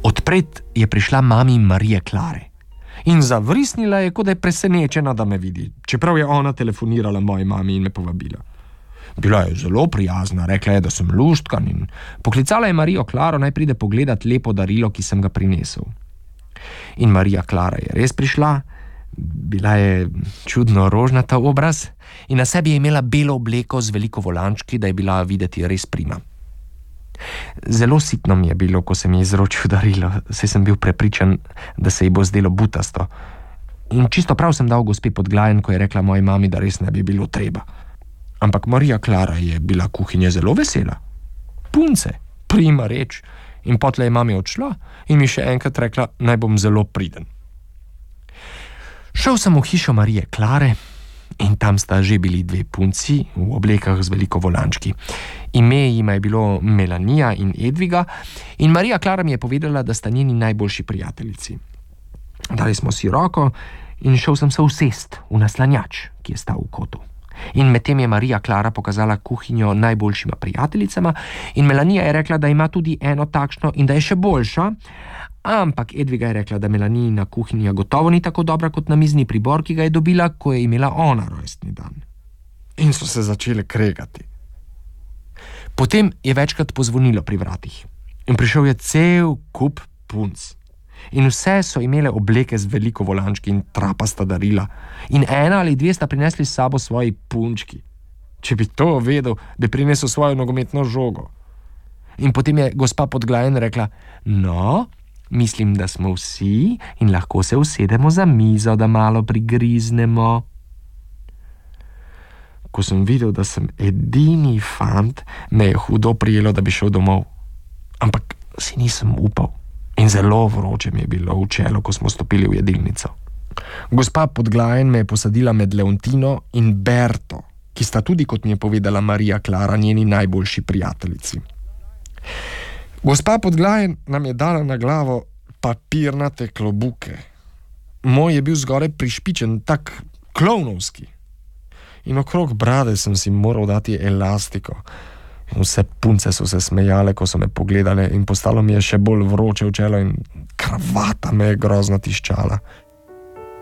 Odpred je prišla mami Marije Klare in zavrisnila je, kot da je presenečena, da me vidi, čeprav je ona telefonirala moji mami in me povabila. Bila je zelo prijazna, rekla je, da sem luštkan in poklicala je Marijo Klaro, naj pride pogledat lepo darilo, ki sem ga prinesel. In Marija Klara je res prišla, bila je čudno rožnata obraz in na sebi je imela belo obleko z veliko volančki, da je bila videti res prima. Zelo sitno mi je bilo, ko sem ji izročil darilo, saj sem bil prepričan, da se ji bo zdelo butasto. In čisto prav sem dal gospe Podglajen, ko je rekla moji mami, da res ne bi bilo treba. Ampak Marija Klara je bila kuhinje zelo vesela. Punce, prima reč. In potle je mami odšla in mi še enkrat rekla, naj bom zelo priden. Šel sem v hišo Marije Klare in tam sta že bili dve punci v oblekah z veliko volančki. Ime jima je bilo Melanija in Edviga in Marija Klara mi je povedala, da sta njeni najboljši prijateljici. Dali smo si roko in šel sem se usest v naslanjač, ki je stal v kotu. In medtem je Marija Klara pokazala kuhinjo najboljšima prijateljicama in Melanija je rekla, da ima tudi eno takšno in da je še boljša, ampak Edviga je rekla, da Melanijina kuhinja gotovo ni tako dobra kot namizni pribor, ki ga je dobila, ko je imela ona rojstni dan. In so se začele kregati. Potem je večkrat pozvonilo pri vratih in prišel je cel kup punc. In vse so imele obleke z veliko volančki in trapasta darila. In ena ali dve sta prinesli s sabo svoji punčki. Če bi to vedel, bi prinesel svojo nogometno žogo. In potem je gospa Podglajen rekla, no, mislim, da smo vsi in lahko se usedemo za mizo, da malo prigriznemo. Ko sem videl, da sem edini fant, me je hudo prijelo, da bi šel domov. Ampak si nisem upal. In zelo vroče mi je bilo v čelo, ko smo stopili v jedilnico. Gospa Podglajen me je posadila med Leontino in Berto, ki sta tudi, kot mi je povedala Marija Klara, njeni najboljši prijateljici. Gospa Podglajen nam je dala na glavo papirnate klobuke. Moj je bil zgoraj prišpičen, tak klovnovski. In okrog brade sem si moral dati elastiko. In vse punce so se smejale, ko so me pogledale in postalo mi je še bolj vroče v čelo in kravata me je grozno tiščala.